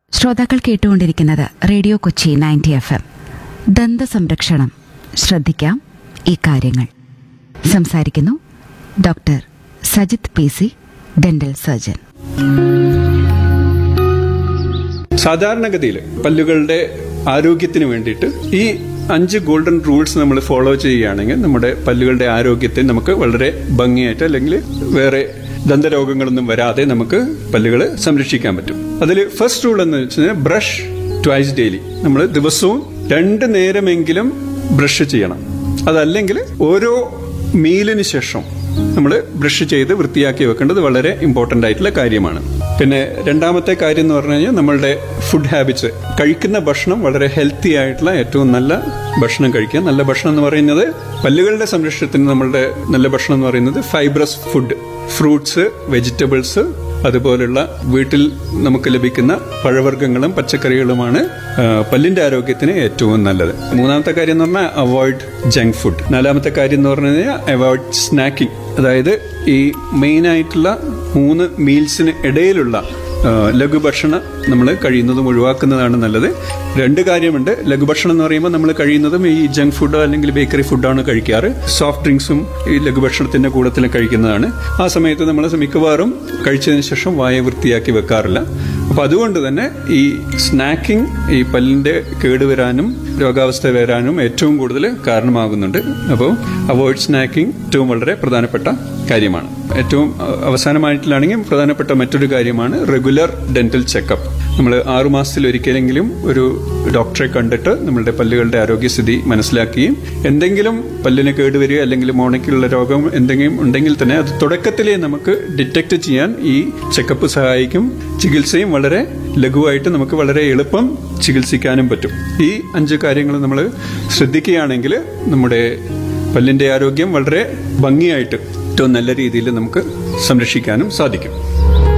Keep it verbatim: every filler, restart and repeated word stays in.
ശ്രോതാക്കൾ കേട്ടുകൊണ്ടിരിക്കുന്നത് radio Kochi ninety F M. ദന്ത സംരക്ഷണം ശ്രദ്ധിക്കാം ഈ കാര്യങ്ങൾ. സംസാരിക്കുന്നു doctor Sajith P C, dental surgeon. സാധാരണഗതിയിൽ പല്ലുകളുടെ ആരോഗ്യത്തിന് വേണ്ടിയിട്ട് ഈ അഞ്ച് ഗോൾഡൻ റൂൾസ് നമ്മൾ ഫോളോ ചെയ്യുകയാണെങ്കിൽ നമ്മുടെ പല്ലുകളുടെ ആരോഗ്യത്തെ നമുക്ക് വളരെ ഭംഗിയായിട്ട് അല്ലെങ്കിൽ വേറെ ദന്തരോഗങ്ങളൊന്നും വരാതെ നമുക്ക് പല്ലുകൾ സംരക്ഷിക്കാൻ പറ്റും. അതിൽ ഫസ്റ്റ് റൂൾ എന്ന് വെച്ചാൽ ബ്രഷ് ട്വൈസ് ഡെയിലി. നമ്മൾ ദിവസവും രണ്ട് നേരമെങ്കിലും ബ്രഷ് ചെയ്യണം. അതല്ലെങ്കിൽ ഓരോ മീലിന് ശേഷം നമ്മൾ ബ്രഷ് ചെയ്ത് വൃത്തിയാക്കി വെക്കേണ്ടത് വളരെ ഇമ്പോർട്ടന്റ് ആയിട്ടുള്ള കാര്യമാണ്. പിന്നെ രണ്ടാമത്തെ കാര്യം എന്ന് പറഞ്ഞു കഴിഞ്ഞാൽ നമ്മളുടെ ഫുഡ് ഹാബിറ്റ്സ്. കഴിക്കുന്ന ഭക്ഷണം വളരെ ഹെൽത്തി ആയിട്ടുള്ള ഏറ്റവും നല്ല ഭക്ഷണം കഴിക്കുക. നല്ല ഭക്ഷണം എന്ന് പറയുന്നത് പല്ലുകളുടെ സംരക്ഷണത്തിന് നമ്മളുടെ നല്ല ഭക്ഷണം എന്ന് പറയുന്നത് ഫൈബ്രസ് ഫുഡ്, ഫ്രൂട്ട്സ്, വെജിറ്റബിൾസ്, അതുപോലുള്ള വീട്ടിൽ നമുക്ക് ലഭിക്കുന്ന പഴവർഗ്ഗങ്ങളും പച്ചക്കറികളുമാണ് പല്ലിന്റെ ആരോഗ്യത്തിന് ഏറ്റവും നല്ലത്. മൂന്നാമത്തെ കാര്യം എന്ന് പറഞ്ഞാൽ അവോയ്ഡ് ജങ്ക് ഫുഡ്. നാലാമത്തെ കാര്യം എന്ന് പറഞ്ഞു കഴിഞ്ഞാൽ അവോയ്ഡ് സ്നാക്കിംഗ്. അതായത് ഈ മെയിൻ ആയിട്ടുള്ള മൂന്ന് മീൽസിന് ഇടയിലുള്ള ലഘുഭക്ഷണം നമ്മൾ കഴിയുന്നതും ഒഴിവാക്കുന്നതാണ് നല്ലത്. രണ്ട് കാര്യമുണ്ട്. ലഘുഭക്ഷണം എന്ന് പറയുമ്പോൾ നമ്മൾ കഴിയുന്നതും ഈ ജങ്ക് ഫുഡോ അല്ലെങ്കിൽ ബേക്കറി ഫുഡാണ് കഴിക്കാറ്. സോഫ്റ്റ് ഡ്രിങ്ക്സും ഈ ലഘുഭക്ഷണത്തിന്റെ കൂട്ടത്തിൽ കഴിക്കുന്നതാണ്. ആ സമയത്ത് നമ്മൾ മിക്കവാറും കഴിച്ചതിന് ശേഷം വായ വൃത്തിയാക്കി വെക്കാറില്ല. അപ്പൊ അതുകൊണ്ട് തന്നെ ഈ സ്നാക്കിംഗ് ഈ പല്ലിന്റെ കേടുവരാനും രോഗാവസ്ഥ വരാനും ഏറ്റവും കൂടുതൽ കാരണമാകുന്നുണ്ട്. അപ്പോൾ അവോയ്ഡ് സ്നാക്കിംഗ് ഏറ്റവും വളരെ പ്രധാനപ്പെട്ട കാര്യമാണ്. ഏറ്റവും അവസാനമായിട്ടിലാണെങ്കിൽ പ്രധാനപ്പെട്ട മറ്റൊരു കാര്യമാണ് റെഗുലർ ഡെന്റൽ ചെക്കപ്പ്. നമ്മൾ ആറുമാസത്തിൽ ഒരിക്കലെങ്കിലും ഒരു ഡോക്ടറെ കണ്ടിട്ട് നമ്മളുടെ പല്ലുകളുടെ ആരോഗ്യസ്ഥിതി മനസ്സിലാക്കുകയും എന്തെങ്കിലും പല്ലിന് കേടുവരിക അല്ലെങ്കിൽ മോണയ്ക്കുള്ള രോഗം എന്തെങ്കിലും ഉണ്ടെങ്കിൽ തന്നെ അത് തുടക്കത്തിലേ നമുക്ക് ഡിറ്റക്ട് ചെയ്യാൻ ഈ ചെക്കപ്പ് സഹായിക്കും. ചികിത്സയും വളരെ ലഘുവായിട്ട് നമുക്ക് വളരെ എളുപ്പം ചികിത്സിക്കാനും പറ്റും. ഈ അഞ്ച് കാര്യങ്ങൾ നമ്മൾ ശ്രദ്ധിക്കുകയാണെങ്കിൽ നമ്മുടെ പല്ലിന്റെ ആരോഗ്യം വളരെ ഭംഗിയായിട്ട് ഏറ്റവും നല്ല രീതിയിൽ നമുക്ക് സംരക്ഷിക്കാനും സാധിക്കും.